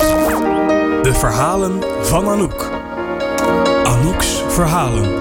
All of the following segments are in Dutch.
De verhalen van Anouk. Anouk's verhalen.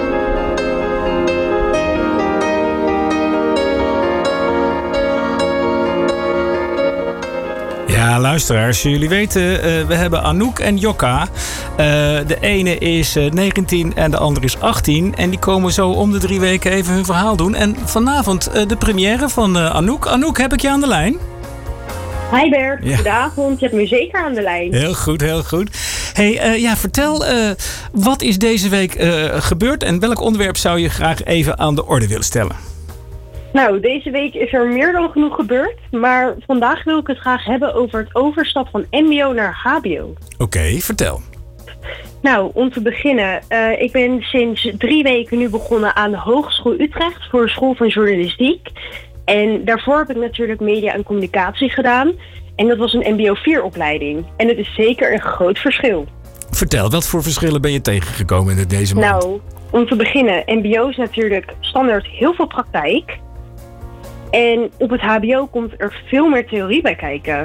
Ja, luisteraars, jullie weten, we hebben Anouk en Jokka. De ene is 19 en de andere is 18. En die komen zo om de 3 weken even hun verhaal doen. En vanavond de première van Anouk. Anouk, heb ik je aan de lijn? Hi Bert, goedenavond. Je hebt me zeker aan de lijn. Heel goed, heel goed. Hey, vertel, wat is deze week gebeurd en welk onderwerp zou je graag even aan de orde willen stellen? Nou, deze week is er meer dan genoeg gebeurd. Maar vandaag wil ik het graag hebben over het overstap van mbo naar hbo. Oké, vertel. Nou, om te beginnen. Ik ben sinds 3 weken nu begonnen aan de Hogeschool Utrecht voor School van Journalistiek. En daarvoor heb ik natuurlijk media en communicatie gedaan. En dat was een mbo 4 opleiding. En het is zeker een groot verschil. Vertel, wat voor verschillen ben je tegengekomen in deze maand? Nou, om te beginnen, mbo is natuurlijk standaard heel veel praktijk. En op het hbo komt er veel meer theorie bij kijken.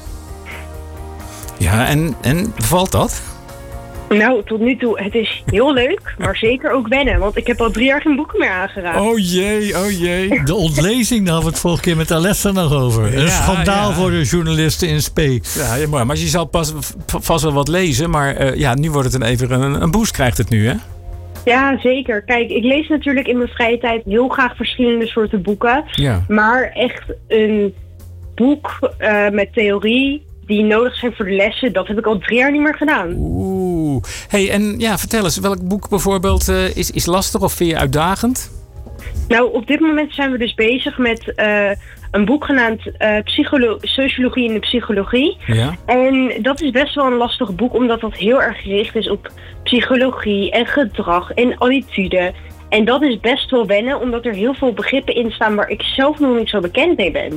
Ja, en bevalt dat? Nou, tot nu toe, het is heel leuk, maar zeker ook wennen. Want ik heb al 3 jaar geen boeken meer aangeraakt. Oh jee. De ontlezing, daar hadden we het vorige keer met Alessa nog over. Een schandaal voor de journalisten in spe. Ja, mooi. Maar je zal vast wel wat lezen. Maar nu wordt het even een boost krijgt het nu, hè? Ja, zeker. Kijk, ik lees natuurlijk in mijn vrije tijd heel graag verschillende soorten boeken. Ja. Maar echt een boek met theorie die nodig zijn voor de lessen, dat heb ik al 3 jaar niet meer gedaan. Oeh. Hey, en vertel eens, welk boek bijvoorbeeld is lastig of vind je uitdagend? Nou, op dit moment zijn we dus bezig met een boek genaamd Sociologie in de Psychologie. Ja. En dat is best wel een lastig boek, omdat dat heel erg gericht is op psychologie en gedrag en attitude. En dat is best wel wennen, omdat er heel veel begrippen in staan waar ik zelf nog niet zo bekend mee ben.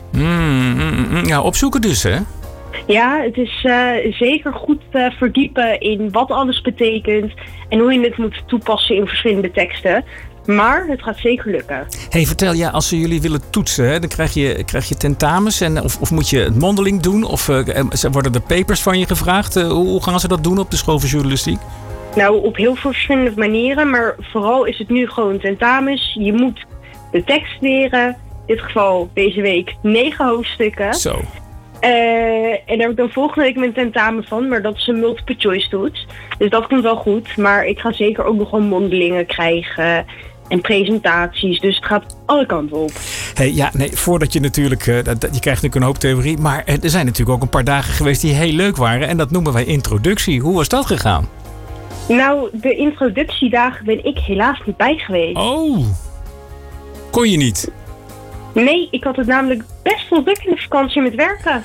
Ja, opzoeken dus, hè? Ja, het is zeker goed verdiepen in wat alles betekent en hoe je het moet toepassen in verschillende teksten. Maar het gaat zeker lukken. Hey, vertel, als ze jullie willen toetsen, hè, dan krijg je tentamens of moet je het mondeling doen? Of worden er papers van je gevraagd? Hoe gaan ze dat doen op de school van journalistiek? Nou, op heel veel verschillende manieren, maar vooral is het nu gewoon tentamens. Je moet de tekst leren, in dit geval deze week 9 hoofdstukken. Zo. En daar heb ik dan volgende week mijn tentamen van, maar dat is een multiple choice toets. Dus dat komt wel goed, maar ik ga zeker ook nog gewoon mondelingen krijgen en presentaties, dus het gaat alle kanten op. Hey, voordat je natuurlijk, je krijgt natuurlijk een hoop theorie, maar er zijn natuurlijk ook een paar dagen geweest die heel leuk waren en dat noemen wij introductie. Hoe was dat gegaan? Nou, de introductiedagen ben ik helaas niet bij geweest. Oh, kon je niet? Nee, ik had het namelijk best wel druk in de vakantie met werken.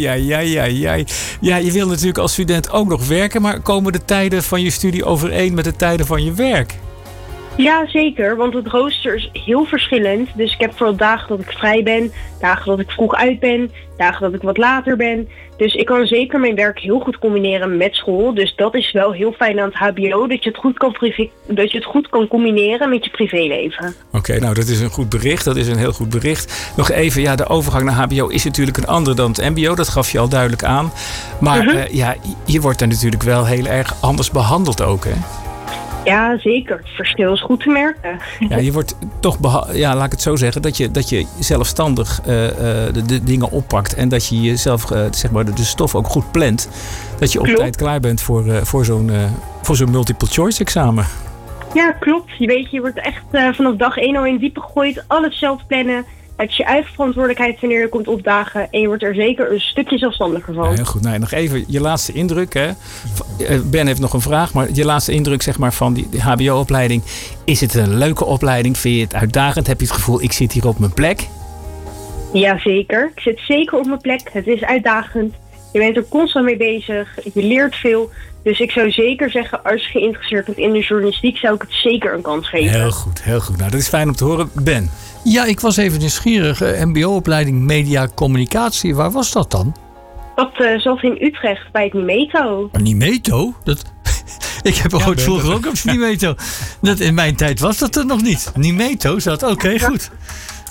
Ja, je wil natuurlijk als student ook nog werken, maar komen de tijden van je studie overeen met de tijden van je werk? Ja, zeker, want het rooster is heel verschillend. Dus ik heb vooral dagen dat ik vrij ben, dagen dat ik vroeg uit ben, dagen dat ik wat later ben. Dus ik kan zeker mijn werk heel goed combineren met school. Dus dat is wel heel fijn aan het hbo, dat je het goed kan combineren met je privéleven. Oké, nou dat is een goed bericht, dat is een heel goed bericht. Nog even, de overgang naar hbo is natuurlijk een ander dan het mbo, dat gaf je al duidelijk aan. Maar je wordt er natuurlijk wel heel erg anders behandeld ook, hè? Ja, zeker. Het verschil is goed te merken. Ja, je wordt toch, laat ik het zo zeggen, dat je zelfstandig de dingen oppakt en dat je jezelf, de stof ook goed plant. Dat je op tijd klaar bent voor zo'n multiple choice examen. Ja, klopt. Je wordt echt vanaf dag 1 al in diepe gegooid. Alles zelf plannen. Het is je eigen verantwoordelijkheid wanneer je komt opdagen. En je wordt er zeker een stukje zelfstandiger van. Ja, heel goed. Nou, nog even je laatste indruk. Hè. Ben heeft nog een vraag. Maar je laatste indruk van die hbo-opleiding. Is het een leuke opleiding? Vind je het uitdagend? Heb je het gevoel, ik zit hier op mijn plek? Ja, zeker. Ik zit zeker op mijn plek. Het is uitdagend. Je bent er constant mee bezig. Je leert veel. Dus ik zou zeker zeggen, als je geïnteresseerd bent in de journalistiek, zou ik het zeker een kans geven. Heel goed, heel goed. Nou, dat is fijn om te horen. Ben? Ja, ik was even nieuwsgierig. mbo-opleiding media communicatie, waar was dat dan? Dat zat in Utrecht bij het Nimeto. Nimeto? Ik heb ooit vroeger ook op Nimeto. In mijn tijd was dat er nog niet. Nimeto zat, oké, goed.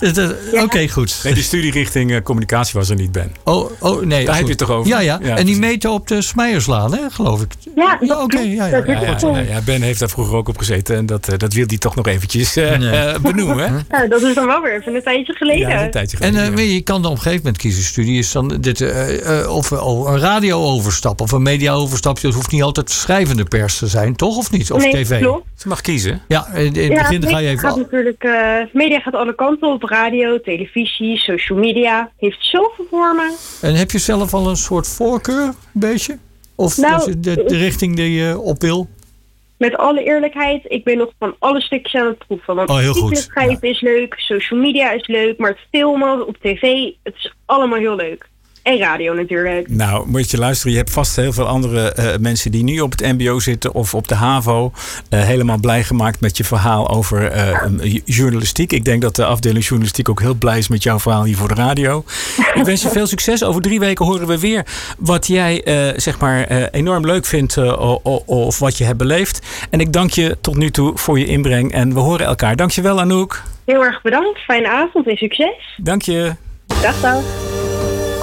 Oké, goed. Nee, de studierichting communicatie was er niet, Ben. Nee. Daar heb je het toch over? Ja. En die meten op de Smeierslaan, hè, geloof ik. Ja, oké. Ja, Ben heeft daar vroeger ook op gezeten. En dat wil hij toch nog eventjes benoemen. Ja, dat is dan wel weer even een tijdje geleden. Ja, een tijdje geleden. En je kan dan op een gegeven moment kiezen. Studie is dan of een radio-overstap of een media-overstap. Dat hoeft niet altijd schrijvende pers te zijn, toch? Of niet? Of tv? Klopt. Ze mag kiezen. Ja, in het begin ga je even... Media gaat alle kanten op. Radio, televisie, social media. Heeft zoveel vormen. En heb je zelf al een soort voorkeur, een beetje? Of de richting die je op wil? Met alle eerlijkheid, ik ben nog van alle stukjes aan het proeven. Want heel goed. schrijven is leuk, social media is leuk, maar het filmen op tv, het is allemaal heel leuk. En radio natuurlijk. Nou, moet je luisteren. Je hebt vast heel veel andere mensen die nu op het mbo zitten of op de HAVO. Helemaal blij gemaakt met je verhaal over journalistiek. Ik denk dat de afdeling journalistiek ook heel blij is met jouw verhaal hier voor de radio. Ik wens je veel succes. Over 3 weken horen we weer wat jij enorm leuk vindt of wat je hebt beleefd. En ik dank je tot nu toe voor je inbreng. En we horen elkaar. Dank je wel, Anouk. Heel erg bedankt. Fijne avond en succes. Dank je. Dag.